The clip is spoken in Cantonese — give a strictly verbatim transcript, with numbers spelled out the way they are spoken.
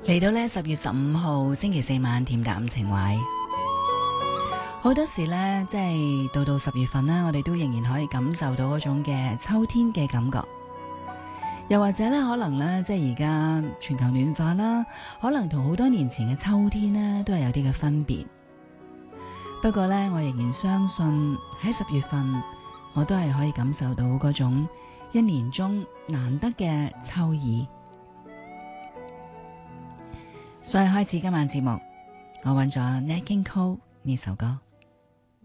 嚟到呢十月十五號星期四晚，恬淡情懷。好多時呢，即係到到十月份啦，我哋都仍然可以感受到嗰種嘅秋天嘅感覺。又或者呢，可能呢，即係而家全球暖化啦，可能同好多年前嘅秋天呢，都係有啲嘅分別。不過呢，我仍然相信喺十月份，我都係可以感受到嗰種一年中難得嘅秋意。所以開始今晚節目，我揾咗 Nat King Cole 呢首歌。